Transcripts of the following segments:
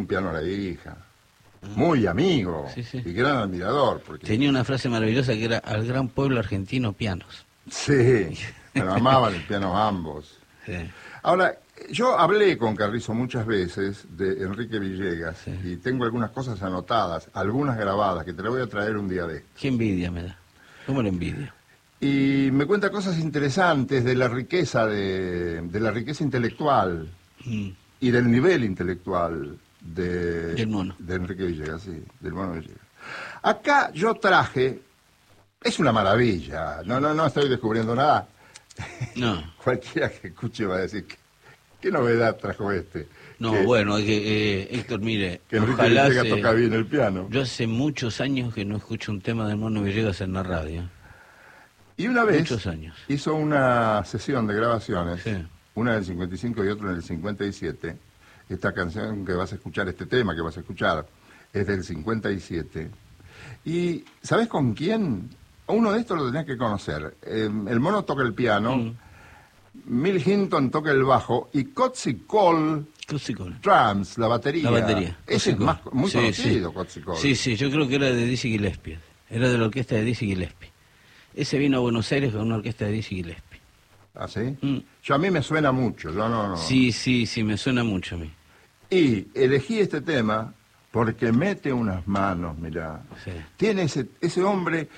un piano a la hija. Muy amigo y gran admirador. Porque... Tenía una frase maravillosa que era: al gran pueblo argentino, pianos. Sí, pero amaban el piano ambos. Sí. Ahora, yo hablé con Carrizo muchas veces de Enrique Villegas y tengo algunas cosas anotadas, algunas grabadas, que te las voy a traer un día de estos. Qué envidia me da. ¿Cómo la envidia? Y me cuenta cosas interesantes de la riqueza de la riqueza intelectual y del nivel intelectual del mono. De Enrique Villegas, sí, del mono Villegas. Acá yo traje, es una maravilla, no estoy descubriendo nada. No. Cualquiera que escuche va a decir, ¿qué novedad trajo este? No, que, bueno, Héctor, mire, que Enrique Villegas toca bien el piano. Yo hace muchos años que no escucho un tema del mono Villegas en la radio. Y una vez muchos años. Hizo una sesión de grabaciones, sí. Una en el 55 y otra en el 57. Esta canción que vas a escuchar, este tema que vas a escuchar, es del 57. Y ¿sabés con quién? Uno de estos lo tenés que conocer. El mono toca el piano, Mill Hinton toca el bajo y Cotsy Cole drums, la batería. La batería. Ese es muy conocido, Cotsy Cole. Sí, yo creo que era de Dizzy Gillespie. Era de la orquesta de Dizzy Gillespie. Ese vino a Buenos Aires con una orquesta de Dizzy Gillespie. ¿Ah, sí? Yo a mí me suena mucho, yo no. Sí, me suena mucho a mí. Y elegí este tema porque mete unas manos, mirá. Sí. Tiene ese hombre...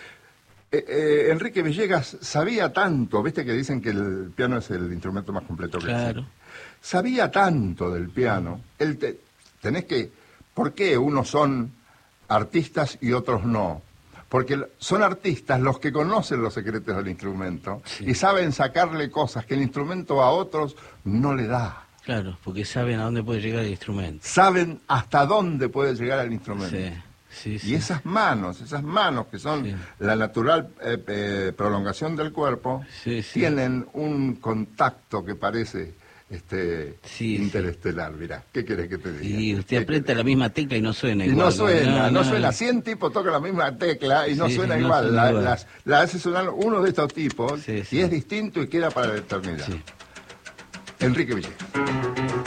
Enrique Villegas sabía tanto, viste que dicen que el piano es el instrumento más completo que existe. Sabía tanto del piano. Tenés que... ¿Por qué unos son artistas y otros no? Porque son artistas los que conocen los secretos del instrumento y saben sacarle cosas que el instrumento a otros no le da. Claro, porque saben a dónde puede llegar el instrumento. Saben hasta dónde puede llegar el instrumento. Sí. Y esas manos que son la natural prolongación del cuerpo, tienen un contacto que parece interestelar. Mirá, ¿qué querés que te diga? Y usted aprieta la misma tecla y no suena igual. Y no suena. 100 tipos tocan la misma tecla y no suena igual. La hace sonar uno de estos tipos y es distinto y queda para la eternidad. Enrique Villegas.